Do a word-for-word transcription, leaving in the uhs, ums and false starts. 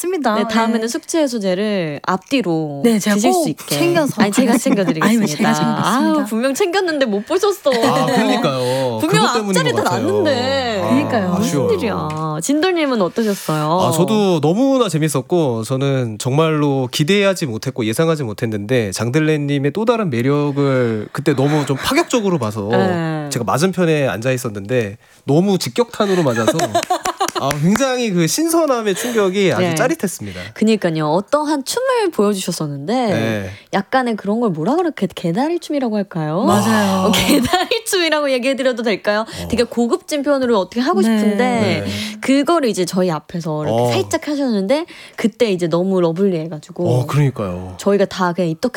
맞습니다. 네, 다음에는 숙취 해소제를 앞뒤로 네, 제가 드실 꼭 수 있게. 챙겨서 아니, 제가 가겠습니다. 챙겨드리겠습니다. 아니면 제가 챙기겠습니다. 아유, 분명 챙겼는데 못 보셨어. 아, 그러니까요. 분명 그것 때문인 앞자리 것 다 같아요. 놨는데. 아, 그러니까요. 무슨 아쉬워요. 일이야. 진돌님은 어떠셨어요? 아, 저도 너무나 재밌었고 저는 정말로 기대하지 못했고 예상하지 못했는데 장들레님의 또 다른 매력을 그때 너무 좀 파격적으로 봐서 네. 제가 맞은편에 앉아 있었는데 너무 직격탄으로 맞아서 아, 굉장히 그 신선함의 충격이 아주 네. 짜릿했습니다. 그니까요. 어떠한 춤을 보여주셨었는데 네. 약간의 그런 걸 뭐라 그럴까? 개다리 춤이라고 할까요? 맞아요. 어, 개다리 춤이라고 얘기해드려도 될까요? 어. 되게 고급진 표현으로 어떻게 하고 네. 싶은데 네. 그거를 이제 저희 앞에서 이렇게 어. 살짝 하셨는데 그때 이제 너무 러블리해가지고 어, 그러니까요. 저희가 다 그냥 입덕